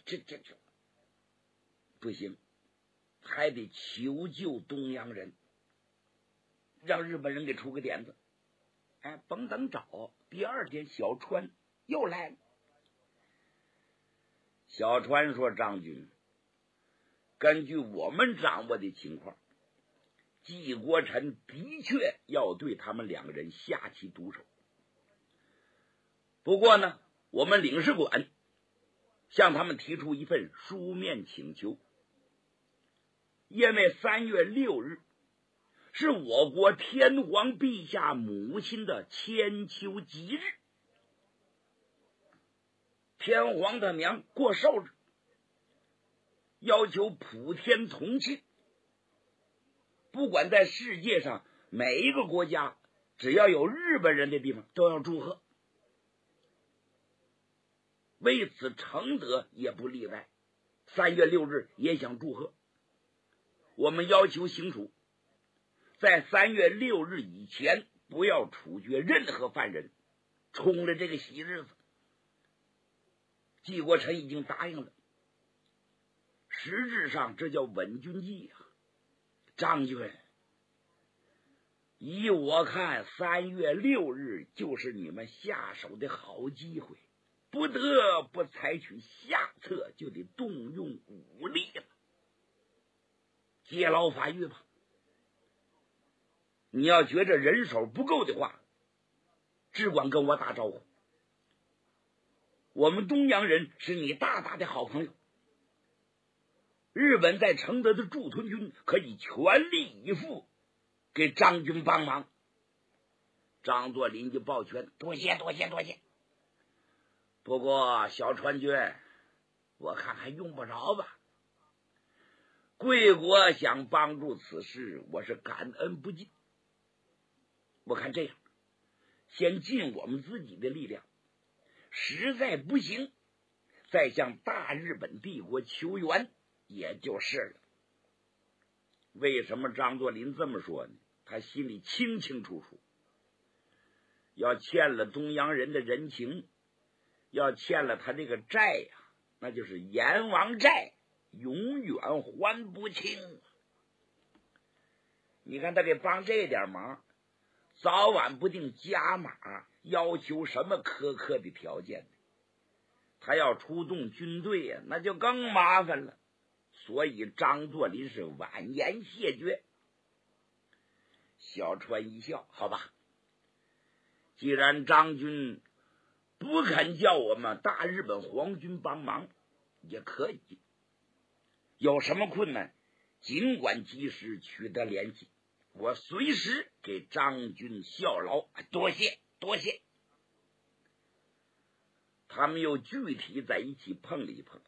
这不行，还得求救东洋人，让日本人给出个点子。哎，甭等找，第二天小川又来了。小川说：“张军，根据我们掌握的情况，纪国臣的确要对他们两个人下起毒手。不过呢，我们领事馆向他们提出一份书面请求，因为3月6日是我国天皇陛下母亲的千秋吉日，天皇他娘过寿日，要求普天同庆。不管在世界上每一个国家，只要有日本人的地方都要祝贺，为此承德也不例外，3月6日也想祝贺。我们要求行署在3月6日以前不要处决任何犯人，冲着这个喜日子。纪国臣已经答应了，实质上这叫稳军计啊。张军，依我看3月6日就是你们下手的好机会，不得不采取下策，就得动用武力了。接牢法狱吧，你要觉着人手不够的话，只管跟我打招呼。我们东洋人是你大大的好朋友，日本在承德的驻屯军可以全力以赴给张军帮忙。张作霖就抱拳：“多谢多谢多谢。不过小川军，我看还用不着吧。贵国想帮助此事，我是感恩不尽。我看这样，先尽我们自己的力量，实在不行，再向大日本帝国求援也就是了。”为什么张作霖这么说呢？他心里清清楚楚，要欠了东洋人的人情，要欠了他这个债呀，那就是阎王债，永远还不清。你看他给帮这点忙，早晚不定加码，要求什么苛刻的条件呢？他要出动军队呀，那就更麻烦了。所以张作霖是婉言谢绝。小川一笑：“好吧，既然张军不肯叫我们大日本皇军帮忙，也可以。有什么困难，尽管及时取得联系，我随时给张军效劳。”多谢多谢。他们又具体在一起碰了一碰。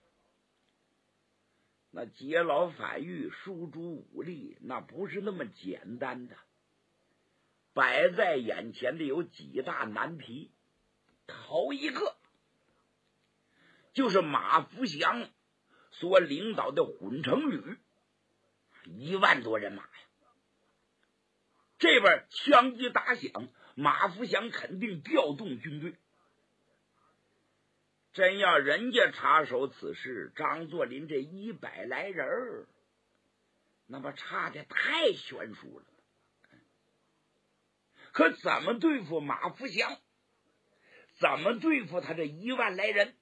那劫牢反狱、输诸武力，那不是那么简单的。摆在眼前的有几大难题。头一个就是马福祥所领导的混成旅，1万多人马呀。这边枪击打响，马福祥肯定调动军队。真要人家插手此事，张作霖这100来人，那么差的太悬殊了。可怎么对付马福祥？怎么对付他这1万来人？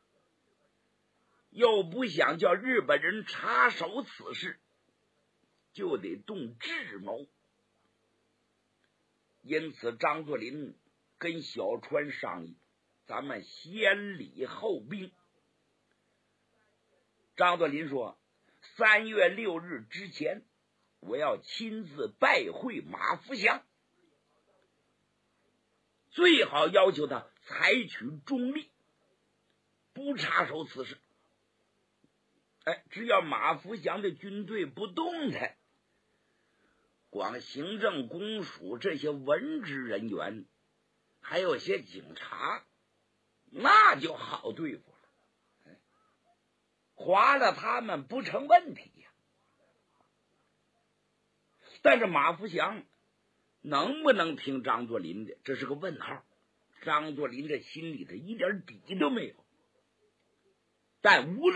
又不想叫日本人插手此事，就得动智谋。因此张作霖跟小川商议，咱们先礼后兵。张作霖说，3月6日之前，我要亲自拜会马福祥，最好要求他采取中立，不插手此事。只要马福祥的军队不动弹，光行政公署这些文职人员，还有些警察，那就好对付了。划了他们不成问题呀。但是马福祥能不能听张作霖的，这是个问号。张作霖这心里头一点底都没有。但无论